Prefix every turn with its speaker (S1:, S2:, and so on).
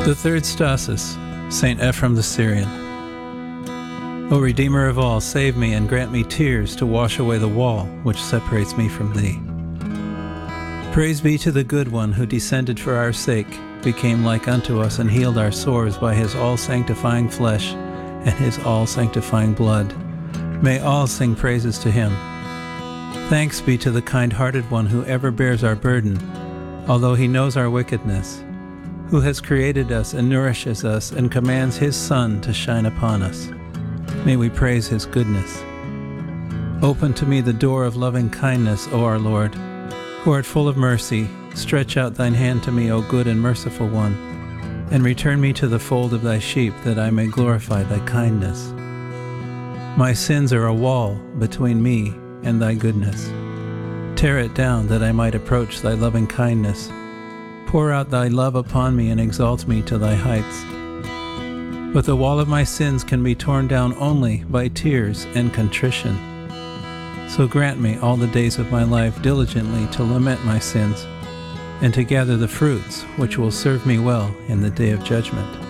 S1: The third Stasis, St. Ephrem the Syrian. O Redeemer of all, save me and grant me tears to wash away the wall which separates me from thee. Praise be to the Good One who descended for our sake, became like unto us, and healed our sores by his all-sanctifying flesh and his all-sanctifying blood. May all sing praises to him. Thanks be to the kind-hearted One who ever bears our burden, although he knows our wickedness, who has created us and nourishes us and commands his sun to shine upon us. May we praise his goodness. Open to me the door of loving kindness, O our Lord, who art full of mercy. Stretch out thine hand to me, O good and merciful one, and return me to the fold of thy sheep, that I may glorify thy kindness. My sins are a wall between me and thy goodness. Tear it down, that I might approach thy loving kindness. Pour out thy love upon me and exalt me to thy heights. But the wall of my sins can be torn down only by tears and contrition. So grant me all the days of my life diligently to lament my sins, and to gather the fruits which will serve me well in the day of judgment.